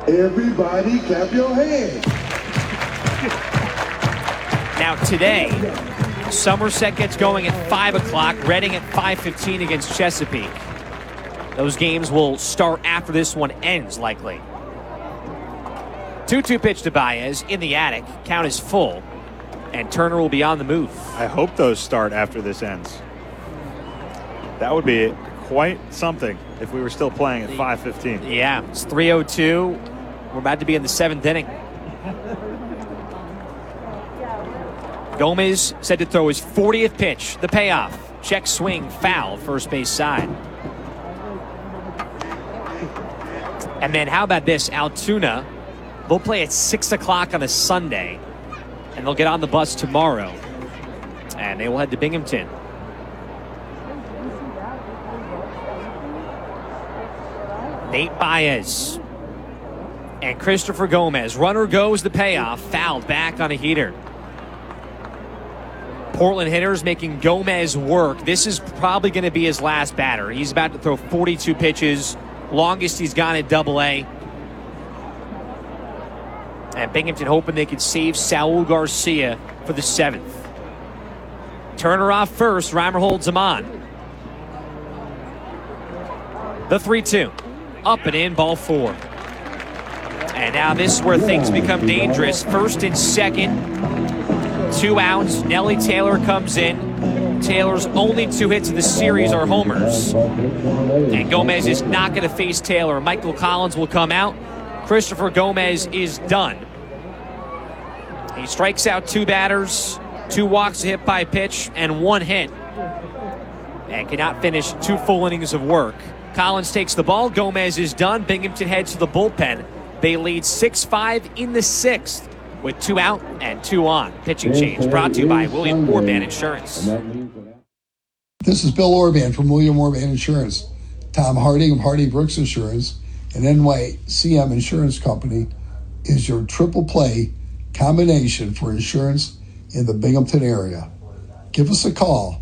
Everybody clap your hands. Now today, Somerset gets going at 5 o'clock, Reading at 5:15 against Chesapeake. Those games will start after this one ends, likely. 2-2 pitch to Baez in the attic. Count is full, and Turner will be on the move. I hope those start after this ends. That would be quite something if we were still playing at 5:15. Yeah, it's 3:02. We're about to be in the 7th inning. Gomez set to throw his 40th pitch. The payoff. Check swing, foul, first base side. And then how about this? Altoona, they'll play at 6 o'clock on a Sunday, and they'll get on the bus tomorrow, and they will head to Binghamton. Nate Baez and Christopher Gomez. Runner goes, the payoff. Fouled back on a heater. Portland hitters making Gomez work. This is probably going to be his last batter. He's about to throw 42 pitches. Longest he's gone at Double-A. And Binghamton hoping they can save Saul Garcia for the 7th. Turner off first. Reimer holds him on. The 3-2. Up and in, ball 4. And now this is where things become dangerous. First and second. 2 outs. Nelly Taylor comes in. Taylor's only 2 hits of the series are homers. And Gomez is not going to face Taylor. Michael Collins will come out. Christopher Gomez is done. He strikes out 2 batters, 2 walks, a hit by pitch, and 1 hit. And cannot finish 2 full innings of work. Collins takes the ball. Gomez is done. Binghamton heads to the bullpen. They lead 6-5 in the 6th with 2 out and 2 on. Pitching change brought to you by William Orban Insurance. This is Bill Orban from William Orban Insurance. Tom Harding of Harding Brooks Insurance and NYCM Insurance Company is your triple play combination for insurance in the Binghamton area. Give us a call,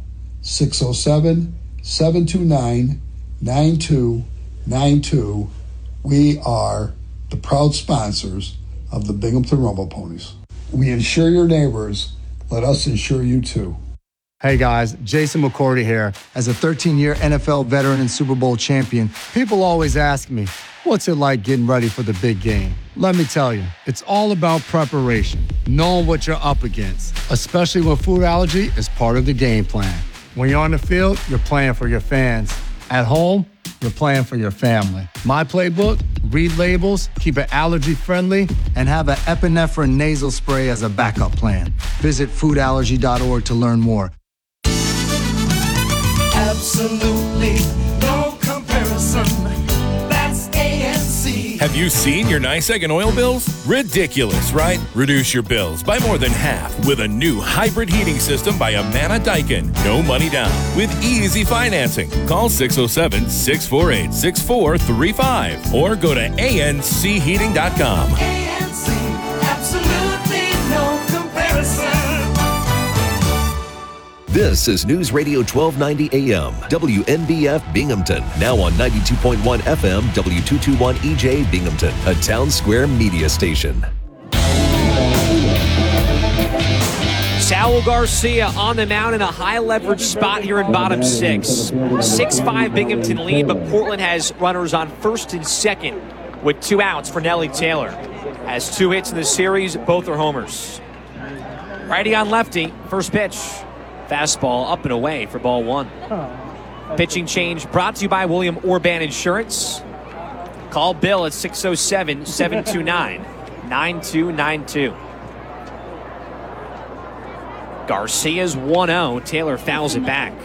607-729-9292. We are the proud sponsors of the Binghamton Rumble Ponies. We insure your neighbors. Let us insure you too. Hey guys, Jason McCourty here. As a 13-year NFL veteran and Super Bowl champion, people always ask me, what's it like getting ready for the big game? Let me tell you, it's all about preparation, knowing what you're up against, especially when food allergy is part of the game plan. When you're on the field, you're playing for your fans. At home, you're playing for your family. My playbook, read labels, keep it allergy-friendly, and have an epinephrine nasal spray as a backup plan. Visit foodallergy.org to learn more. Absolutely no comparison. That's ANC. Have you seen your NYSEG and oil bills? Ridiculous, right? Reduce your bills by more than half with a new hybrid heating system by Amana Daikin. No money down with easy financing. Call 607-648-6435 or go to ancheating.com. ANC, absolutely no comparison. This is News Radio 1290 AM, WNBF Binghamton. Now on 92.1 FM, W221 EJ Binghamton, a Town Square media station. Saul Garcia on the mound in a high-leverage spot here in bottom 6. 6-5 Binghamton lead, but Portland has runners on first and second with 2 outs for Nelly Taylor. Has 2 hits in the series, both are homers. Righty on lefty, first pitch. Fastball up and away for ball 1. Pitching change brought to you by William Orban Insurance. Call Bill at 607-729-9292. Garcia's 1-0. Taylor fouls it back.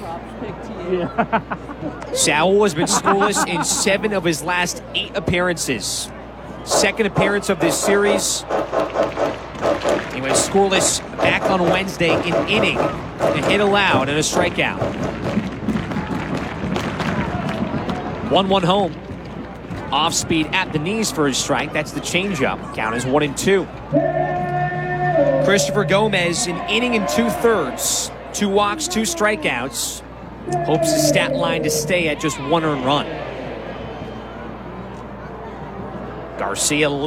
Saul has been scoreless in 7 of his last 8 appearances. Second appearance of this series. He went scoreless back on Wednesday in inning. A hit allowed and a strikeout. 1-1 home. Off speed at the knees for his strike. That's the changeup. Count is 1-2. Christopher Gomez, an inning and 2/3. 2 walks, 2 strikeouts. Hopes his stat line to stay at just 1 earned run. Garcia